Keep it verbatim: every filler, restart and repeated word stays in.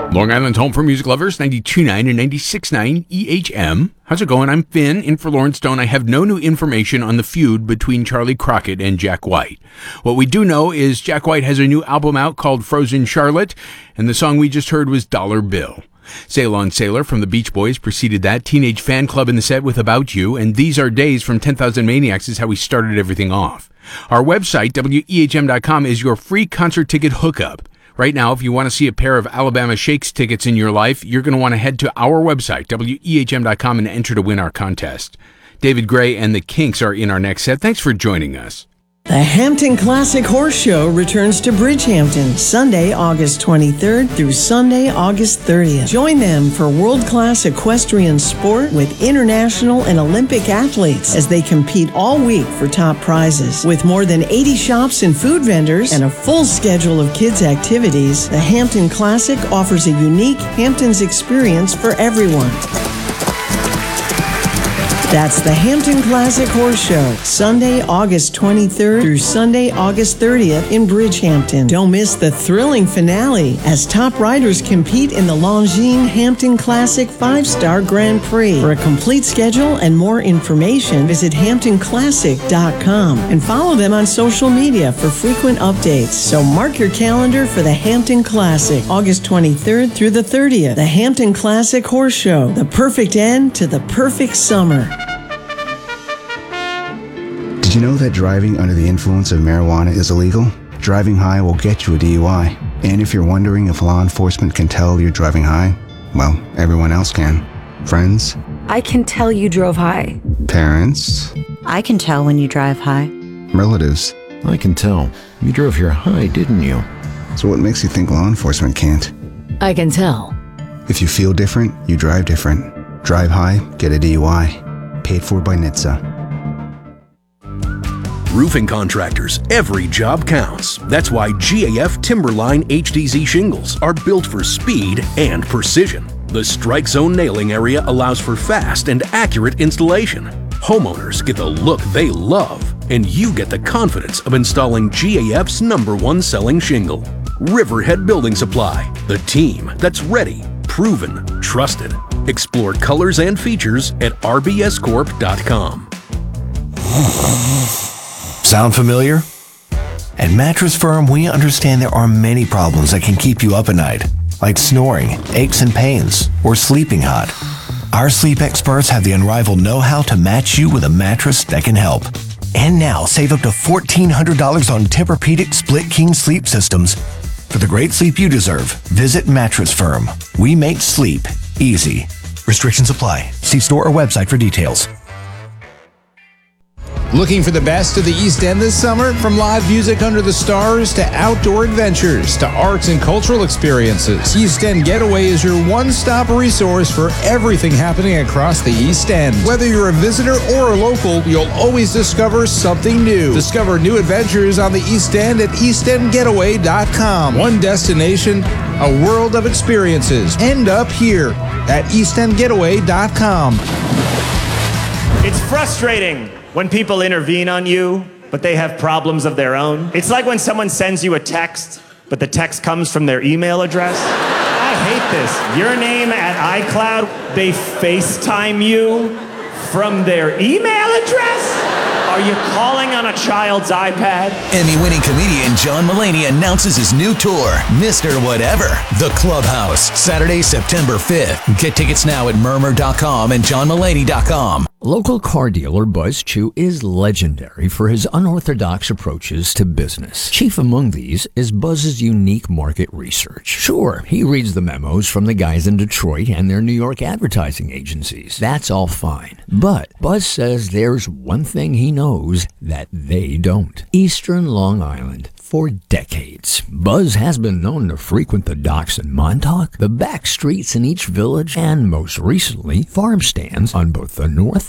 Long Island's home for music lovers, ninety-two point nine and ninety-six point nine E H M. How's it going? I'm Finn, in for Lauren Stone. I have no new information on the feud between Charlie Crockett and Jack White. What we do know is Jack White has a new album out called Frozen Charlotte, and the song we just heard was Dollar Bill. Sail On Sailor from the Beach Boys preceded that. Teenage Fan Club in the set with About You, and These Are Days from ten thousand Maniacs is how we started everything off. Our website, W E H M dot com, is your free concert ticket hookup. Right now, if you want to see a pair of Alabama Shakes tickets in your life, you're going to want to head to our website, W E H M dot com, and enter to win our contest. David Gray and the Kinks are in our next set. Thanks for joining us. The Hampton Classic Horse Show returns to Bridgehampton Sunday, August twenty-third through Sunday, August thirtieth. Join them for world-class equestrian sport with international and Olympic athletes as they compete all week for top prizes. With more than eighty shops and food vendors and a full schedule of kids' activities, the Hampton Classic offers a unique Hamptons experience for everyone. That's the Hampton Classic Horse Show, Sunday, August twenty-third through Sunday, August thirtieth in Bridgehampton. Don't miss the thrilling finale as top riders compete in the Longines Hampton Classic five-Star Grand Prix. For a complete schedule and more information, visit hampton classic dot com and follow them on social media for frequent updates. So mark your calendar for the Hampton Classic, August twenty-third through the thirtieth. The Hampton Classic Horse Show, the perfect end to the perfect summer. Did you know that driving under the influence of marijuana is illegal? Driving high will get you a D U I. And if you're wondering if law enforcement can tell you're driving high, well, everyone else can. Friends? I can tell you drove high. Parents? I can tell when you drive high. Relatives? I can tell. You drove here high, didn't you? So what makes you think law enforcement can't? I can tell. If you feel different, you drive different. Drive high, get a D U I. Paid for by N H T S A. Roofing contractors, every job counts. That's why G A F Timberline H D Z shingles are built for speed and precision. The Strike Zone nailing area allows for fast and accurate installation. Homeowners get the look they love, and you get the confidence of installing G A F's number one selling shingle. Riverhead Building Supply, the team that's ready, proven, trusted. Explore colors and features at R B S corp dot com. Sound familiar? At Mattress Firm, we understand there are many problems that can keep you up at night, like snoring, aches and pains, or sleeping hot. Our sleep experts have the unrivaled know-how to match you with a mattress that can help. And now, save up to fourteen hundred dollars on Tempur-Pedic Split King sleep systems. For the great sleep you deserve, visit Mattress Firm. We make sleep easy. Restrictions apply. See store or website for details. Looking for the best of the East End this summer? From live music under the stars to outdoor adventures to arts and cultural experiences, East End Getaway is your one-stop resource for everything happening across the East End. Whether you're a visitor or a local, you'll always discover something new. Discover new adventures on the East End at east end getaway dot com. One destination, a world of experiences. End up here at east end getaway dot com. It's frustrating when people intervene on you, but they have problems of their own. It's like when someone sends you a text, but the text comes from their email address. I hate this. Your name at iCloud, they FaceTime you from their email address? Are you calling on a child's iPad? Emmy-winning comedian John Mulaney announces his new tour, Mister Whatever, The Clubhouse, Saturday, September fifth. Get tickets now at murmur dot com and john mulaney dot com. Local car dealer Buzz Chu is legendary for his unorthodox approaches to business. Chief among these is Buzz's unique market research. Sure, he reads the memos from the guys in Detroit and their New York advertising agencies. That's all fine. But Buzz says there's one thing he knows that they don't. Eastern Long Island. For decades, Buzz has been known to frequent the docks in Montauk, the back streets in each village, and most recently, farm stands on both the north